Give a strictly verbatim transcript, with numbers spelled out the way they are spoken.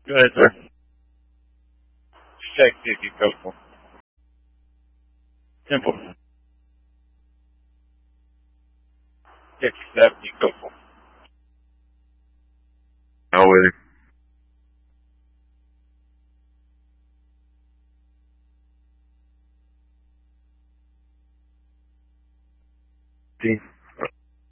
Go ahead, sir. Check see if you code for. Simple. Check seven you code for. Oh, with it.